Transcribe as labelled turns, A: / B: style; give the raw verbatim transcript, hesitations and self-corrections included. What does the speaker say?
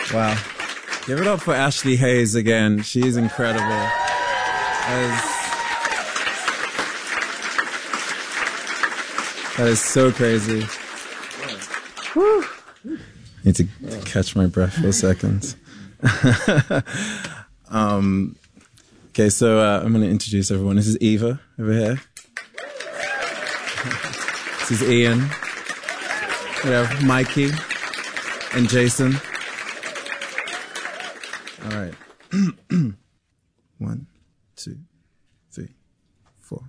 A: Wow. Give it up for Ashley Hayes again. She's incredible. That is, that is so crazy. Woo. Need to catch my breath for a second. um, okay, so uh, I'm going to introduce everyone. This is Eva over here. This is Ian. We have Mikey and Jason. All right. One, two.